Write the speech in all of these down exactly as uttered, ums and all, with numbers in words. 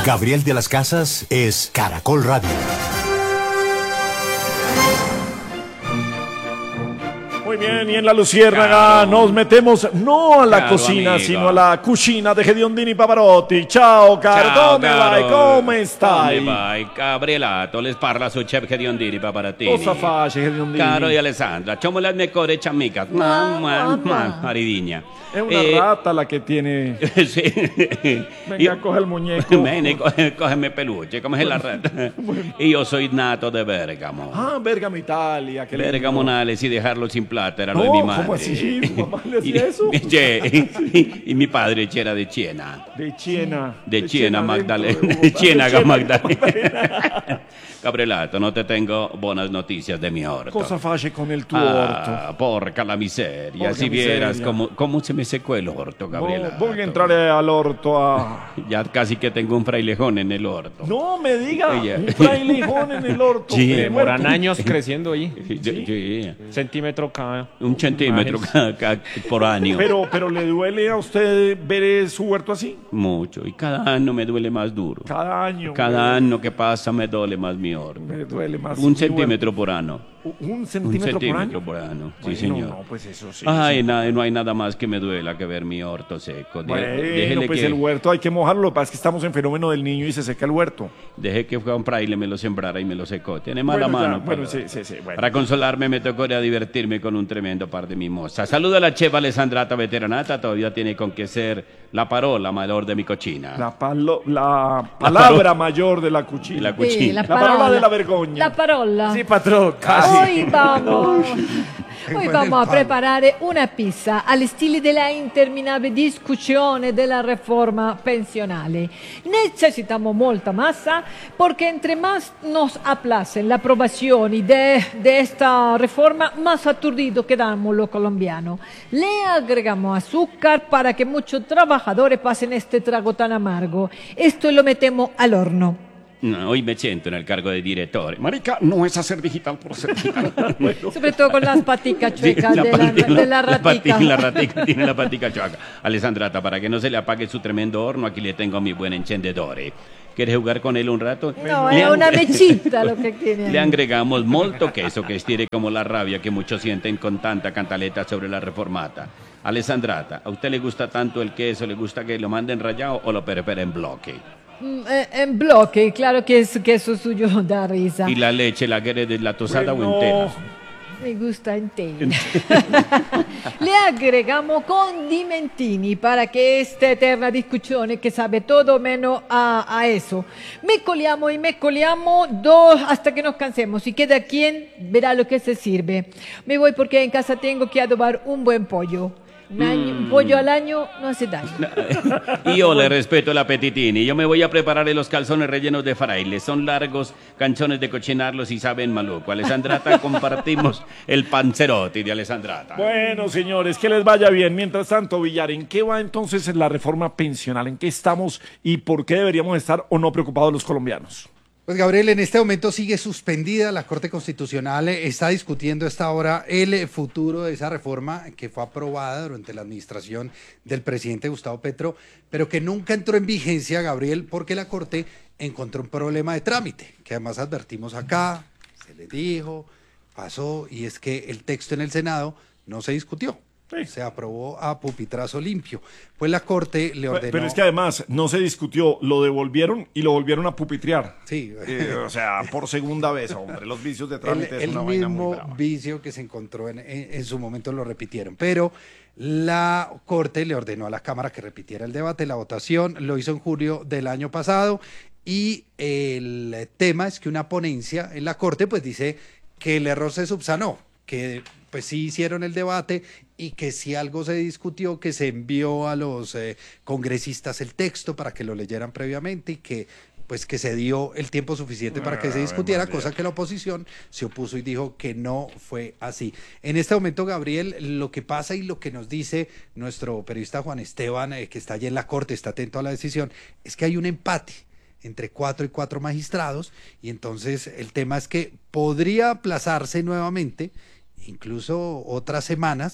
Gabriel de las Casas es Caracol Radio. Muy bien, y en la Luciérnaga claro. nos metemos no a la claro, cocina, amigo. sino a la cucina de Gediondini Pavarotti. Ciao, caro, Ciao, come caro. vai, come stai? Come vai? Gabrielato, les parla su chef Gediondini Pavarotti. Cosa face, Gediondini? Caro di Alessandra, siamo le mie core amiche. Mamma, mamma, Maridigna. Es una eh, rata la que tiene. Sí. Venga, Io, coge el muñeco. Bene, coge, cógeme peluche, come es la rata. Bueno. Io soy nato de Bergamo. Ah, Bergamo, Italia. Qué Bergamo Nales y dejarlo sin plata era no, lo de mi madre. ¿Cómo así? ¿Tu mamá le hacía eso? y, y mi padre era de Chiena. De Chiena. De, de Chiena, Magdalena. De Chiena, Magdalena. Gabrielato, no te tengo buenas noticias de mi orto. Cosa face con el tu ah, orto? Porca la miseria. Porca si miseria. vieras cómo, cómo se me secó el orto, Gabrielato. Voy a entrar al orto a... Ya casi que tengo un frailejón en el orto. No me diga, Ella. un frailejón en el orto. Sí, demoran años creciendo ahí. Sí, sí. sí. Centímetro cada... Un centímetro cada, cada, por año. Pero, pero ¿le duele a usted ver su huerto así? Mucho, y cada año me duele más duro. Cada año. Cada año que pasa me duele más mi orto. Me duele más. Un centímetro por año. ¿Un centímetro, un centímetro por año? por año? Sí, bueno, señor. No, pues eso sí. Ay, sí. Nada, no hay nada más que me duela que ver mi orto seco. Bueno, Déjele pues que, el huerto hay que mojarlo. Lo que pasa es que estamos en fenómeno del niño y se seca el huerto. Dejé que fue a un fraile, me lo sembrara y me lo secó. Tiene mala bueno, mano. Ya, bueno, para, sí, sí, sí. Bueno. Para consolarme me tocó ir a divertirme con un tremendo par de mimosas. Saludo a la chef Alessandrata veteranata. Todavía tiene con qué ser la parola mayor de mi cocina. La, palo, la palabra la mayor de la cucina. La, cucina. Sí, la la, parola de la vergogna. La parola. Sí, patrón, casi. Hoy vamos, hoy vamos a preparare una pizza al stile della interminabile discussione della reforma pensionale. Necesitamos molta masa porque entre más nos aplacen la aprobación de, de esta reforma, más aturdido quedamos los colombianos. Le agregamos azúcar para que muchos trabajadores pasen este trago tan amargo. Esto lo metemos al horno. No, hoy me siento en el cargo de director. Marica, no es hacer digital por ser digital. Bueno. Sobre todo con las paticas chuecas sí, de, la, de la ratica. La, la ratica tiene la patica chueca. Alessandrata, para que no se le apague su tremendo horno, aquí le tengo a mi buen encendedore. ¿Quieres jugar con él un rato? No, le es una mechita lo que tiene. Le agregamos molto queso que estire como la rabia que muchos sienten con tanta cantaleta sobre la reformata. Alessandrata, ¿a usted le gusta tanto el queso? ¿Le gusta que lo manden rallado o lo prepara en bloque? Mm, eh, en bloque, claro que es queso suyo da risa. ¿Y la leche la quiere deslatosada bueno. o entera? Me gusta entera. Le agregamos condimentini para que esta eterna discusión que sabe todo menos a, a eso. Mezcoliamo y mezcoliamo dos hasta que nos cansemos. Si queda quien verá lo que se sirve. Me voy porque en casa tengo que adobar un buen pollo. Un, año, mm. un pollo al año no hace daño. Yo le respeto el apetitini. Yo me voy a preparar los calzones rellenos de fraile. Son largos, canchones de cochinarlos y saben maluco. Alessandrata, compartimos el panzerotti de Alessandrata. Bueno, señores, que les vaya bien. Mientras tanto, Villar, ¿en qué va entonces la reforma pensional? ¿En qué estamos y por qué deberíamos estar o no preocupados los colombianos? Pues Gabriel, en este momento sigue suspendida, la Corte Constitucional está discutiendo a esta hora el futuro de esa reforma que fue aprobada durante la administración del presidente Gustavo Petro, pero que nunca entró en vigencia, Gabriel, porque la Corte encontró un problema de trámite, que además advertimos acá, se le dijo, pasó, y es que el texto en el Senado no se discutió. Sí. Se aprobó a pupitrazo limpio. Pues la Corte le ordenó... Pero es que además no se discutió, lo devolvieron y lo volvieron a pupitrear. Sí. Eh, o sea, por segunda vez, hombre. Los vicios de trámite el, es el una vaina muy brava. El mismo vicio que se encontró en, en, en su momento lo repitieron. Pero la Corte le ordenó a la Cámara que repitiera el debate, la votación, lo hizo en julio del año pasado. Y el tema es que una ponencia en la Corte pues dice que el error se subsanó, que pues sí hicieron el debate y que si algo se discutió, que se envió a los eh, congresistas el texto para que lo leyeran previamente y que pues que se dio el tiempo suficiente para que se discutiera, cosa que la oposición se opuso y dijo que no fue así. En este momento, Gabriel, lo que pasa y lo que nos dice nuestro periodista Juan Esteban, eh, que está allí en la Corte, está atento a la decisión, es que hay un empate entre cuatro y cuatro magistrados y entonces el tema es que podría aplazarse nuevamente, incluso otras semanas,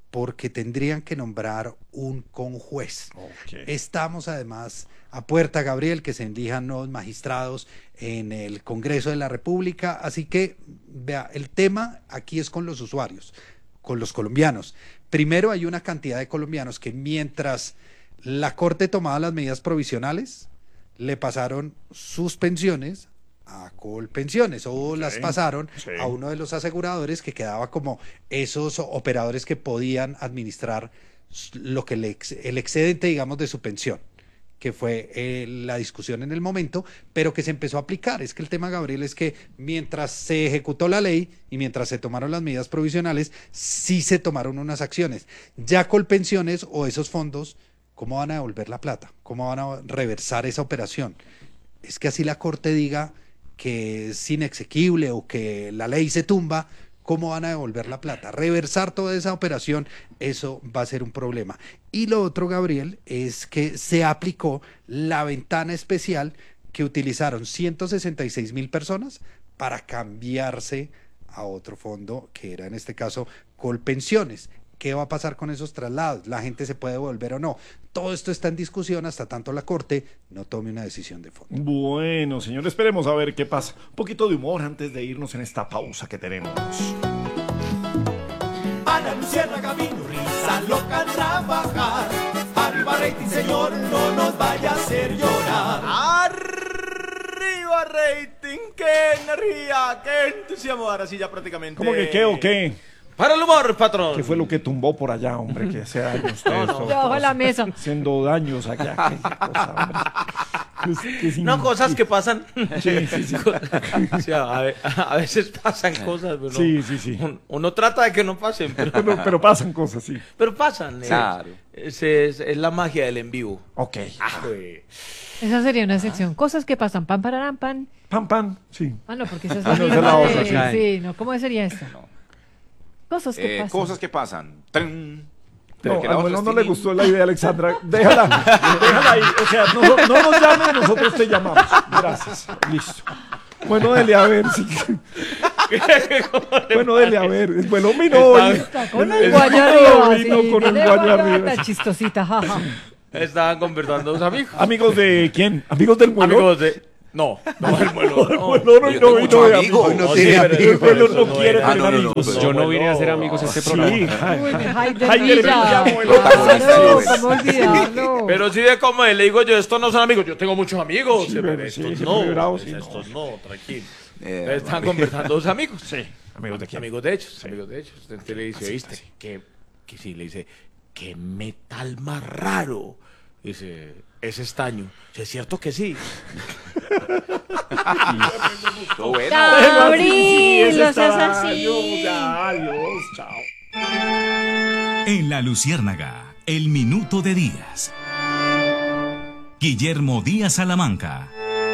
porque tendrían que nombrar un conjuez. Ok. Estamos además a puerta, Gabriel, que se elijan nuevos magistrados en el Congreso de la República, así que, vea, el tema aquí es con los usuarios, con los colombianos. Primero, hay una cantidad de colombianos que mientras la Corte tomaba las medidas provisionales, le pasaron sus pensiones a Colpensiones o Sí, las pasaron sí. a uno de los aseguradores que quedaba como esos operadores que podían administrar lo que le ex- el excedente, digamos, de su pensión, que fue eh, la discusión en el momento, pero que se empezó a aplicar. Es que el tema, Gabriel, es que mientras se ejecutó la ley y mientras se tomaron las medidas provisionales, sí se tomaron unas acciones. Ya Colpensiones o esos fondos, ¿cómo van a devolver la plata? ¿Cómo van a reversar esa operación? Es que así la Corte diga que es inexequible o que la ley se tumba, ¿cómo van a devolver la plata? Reversar toda esa operación, eso va a ser un problema. Y lo otro, Gabriel, es que se aplicó la ventana especial que utilizaron ciento sesenta y seis mil personas para cambiarse a otro fondo, que era en este caso Colpensiones. ¿Qué va a pasar con esos traslados? ¿La gente se puede devolver o no? Todo esto está en discusión hasta tanto la Corte no tome una decisión de fondo. Bueno, señor, esperemos a ver qué pasa. Un poquito de humor antes de irnos en esta pausa que tenemos. Ana Luciérnaga vino, risa loca al trabajar. Arriba rating, señor, no nos vaya a hacer llorar. Arriba rating, qué energía, qué entusiasmo. Ahora sí ya prácticamente. ¿Cómo que qué o qué? Para el humor, patrón. ¿Qué fue lo que tumbó por allá, hombre? Que hace años No, esto- no. Debajo de la mesa. haciendo daños allá. Qué cosa, hombre. Que- que sin- No, cosas que pasan. Sí, sí, sí. O sea, a, ve- a veces pasan cosas, pero Sí, sí, sí. Uno, uno trata de que no pasen, pero, Pero, pero pasan cosas, sí. pero pasan. eh. Claro. Ese es, es la magia del en vivo. Ok. Ah, güey. Esa sería una sección. Cosas que pasan. Pan, pararam, pan. Pan, pan, sí. Ah, no, porque esa es Ah, la no, esa misma es la de- otra, sí. sí, no. ¿Cómo sería esto? Cosas que Eh, pasan. cosas que pasan. Trin. No, Pero que la al otra bueno no es le tin. gustó la idea, Alexandra. Déjala, déjala ahí. O sea, no, no nos llames, nosotros te llamamos. Gracias. Listo. Bueno, dele a ver. Sí. Bueno, dele a ver. Bueno, vino hoy. Está con El- el guayo arriba. vino sí, con el tiene guayo guayo arriba. Está chistosita, jaja. Estaban conversando dos amigos. Amigos de quién? Amigos del vuelo. Amigos de. No, no, el vuelo. El no. vuelo no, Yo no tengo vino muchos de amigos. amigos. No sí, tiene pero- amigos. El vuelo eso no no quiere era. tener Ah, no, no, amigos. no, Yo no vine a ser amigos a este Sí, programa. ay, Uy, ay. Haider Haider Villa. Villa, el Claro, otro. ¿cómo olvidarlo? Pero sí de cómo es, le digo yo, estos no son amigos, yo tengo muchos amigos. Sí, pero pero estos sí, no, siempre bravo, sí, estos no, tranquilo. Eh, Están conversando dos amigos. Sí, amigos de quién. Amigos de hechos, amigos de hechos. Entonces le dice, ¿viste? Que, que sí, le dice, qué metal más raro. Dice, es estaño. Sí, es cierto que sí. Todo bueno. Abril, ese no está seas daño, así. ya, adiós, chao. En La Luciérnaga, el minuto de Díaz. Guillermo Díaz Salamanca.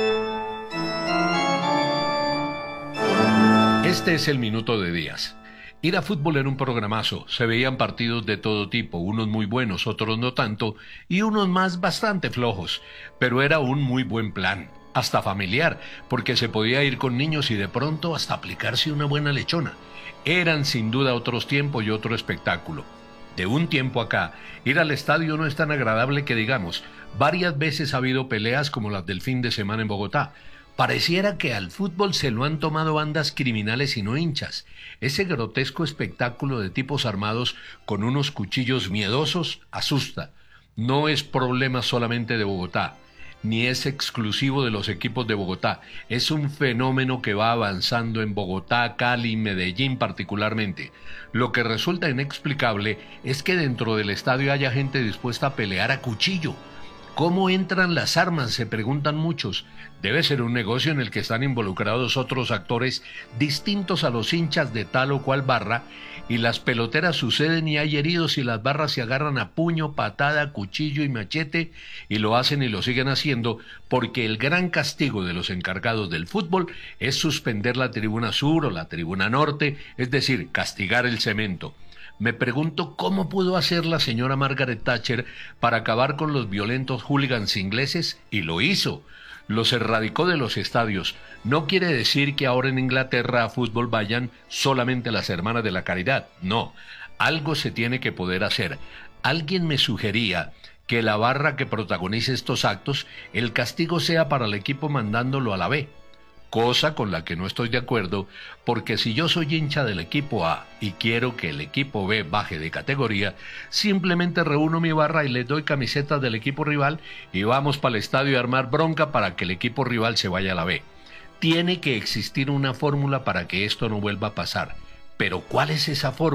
Este es el minuto de Díaz. Ir a fútbol era un programazo, se veían partidos de todo tipo, unos muy buenos, otros no tanto, y unos más bastante flojos, pero era un muy buen plan, hasta familiar, porque se podía ir con niños y de pronto hasta aplicarse una buena lechona. Eran sin duda otros tiempos y otro espectáculo. De un tiempo acá, ir al estadio no es tan agradable que digamos, varias veces ha habido peleas como las del fin de semana en Bogotá. Pareciera que al fútbol se lo han tomado bandas criminales y no hinchas. Ese grotesco espectáculo de tipos armados con unos cuchillos miedosos asusta. No es problema solamente de Bogotá, ni es exclusivo de los equipos de Bogotá. Es un fenómeno que va avanzando en Bogotá, Cali, Medellín particularmente. Lo que resulta inexplicable es que dentro del estadio haya gente dispuesta a pelear a cuchillo. ¿Cómo entran las armas?, se preguntan muchos. Debe ser un negocio en el que están involucrados otros actores distintos a los hinchas de tal o cual barra, y las peloteras suceden y hay heridos y las barras se agarran a puño, patada, cuchillo y machete, y lo hacen y lo siguen haciendo porque el gran castigo de los encargados del fútbol es suspender la tribuna sur o la tribuna norte, es decir, castigar el cemento. Me pregunto cómo pudo hacer la señora Margaret Thatcher para acabar con los violentos hooligans ingleses, y lo hizo. Los erradicó de los estadios. No quiere decir que ahora en Inglaterra a fútbol vayan solamente las hermanas de la caridad, no. Algo se tiene que poder hacer. Alguien me sugería que la barra que protagonice estos actos, el castigo sea para el equipo mandándolo a la B. Cosa con la que no estoy de acuerdo, porque si yo soy hincha del equipo A y quiero que el equipo B baje de categoría, simplemente reúno mi barra y les doy camisetas del equipo rival y vamos para el estadio a armar bronca para que el equipo rival se vaya a la B. Tiene que existir una fórmula para que esto no vuelva a pasar. Pero ¿cuál es esa fórmula?